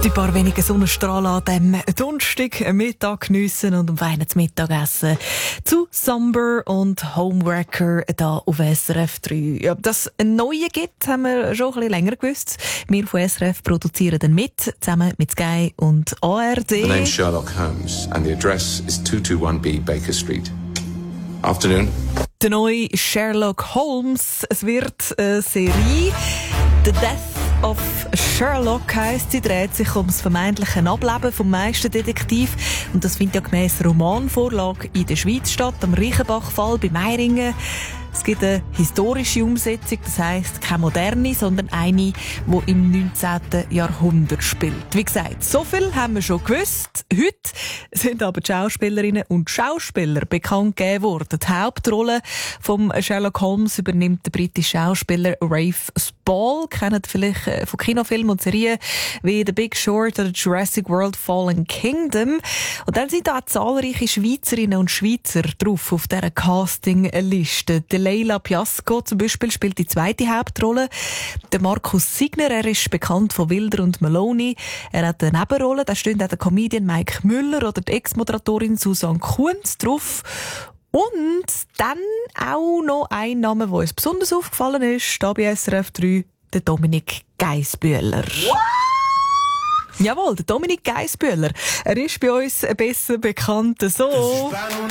Die paar wenige Sonnenstrahlen an diesem Donnerstag Mittag geniessen und am feinen Mittagessen zu Summer und Homewrecker da auf SRF 3. Ja, dass es eine neue gibt, haben wir schon ein bisschen länger gewusst. Wir von SRF produzieren dann mit, zusammen mit Sky und ARD. The name is Sherlock Holmes and the address is 221B Baker Street. Afternoon. Der neue Sherlock Holmes. Es wird eine Serie. The Death of Sherlock heisst sie, dreht sich um das vermeintliche Ableben vom Meisterdetektiv. Und das findet ja gemäss Romanvorlage in der Schweiz statt, am Reichenbachfall bei Meiringen. Es gibt eine historische Umsetzung, das heisst keine moderne, sondern eine, die im 19. Jahrhundert spielt. Wie gesagt, so viel haben wir schon gewusst. Heute sind aber die Schauspielerinnen und Schauspieler bekannt gegeben worden. Die Hauptrolle von Sherlock Holmes übernimmt der britische Schauspieler Rafe Spall. Kennt vielleicht von Kinofilmen und Serien wie The Big Short oder Jurassic World Fallen Kingdom. Und dann sind da zahlreiche Schweizerinnen und Schweizer drauf auf dieser Castingliste. Leila Piasco zum Beispiel spielt die zweite Hauptrolle. Der Markus Signer, er ist bekannt von Wilder und Maloney. Er hat eine Nebenrolle, da stehen auch der Comedian Mike Müller oder die Ex-Moderatorin Susanne Kuhns drauf. Und dann auch noch ein Name, der uns besonders aufgefallen ist, da bei SRF 3, der Dominik Geissbühler. Jawohl, der Dominik Geissbühler. Er ist bei uns besser bekannt so.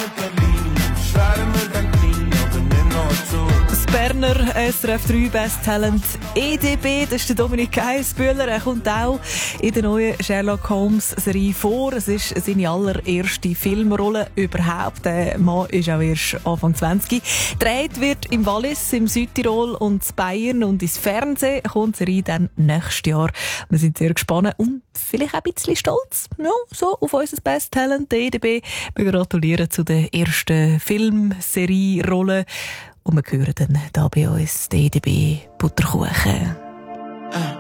Das Berner SRF 3 Best Talent EDB, das ist der Dominik Geissbühler. Er kommt auch in der neuen Sherlock Holmes Serie vor. Es ist seine allererste Filmrolle überhaupt. Der Mann ist auch erst Anfang 20. Gedreht wird im Wallis, im Südtirol und in Bayern und ins Fernsehen kommt die Serie dann nächstes Jahr. Wir sind sehr gespannt und vielleicht auch ein bisschen stolz, ja, so auf unser Best Talent, der EDB. Wir gratulieren zu der ersten Filmserie-Rolle. Und wir hören dann hier bei uns die EDB Butterkuchen.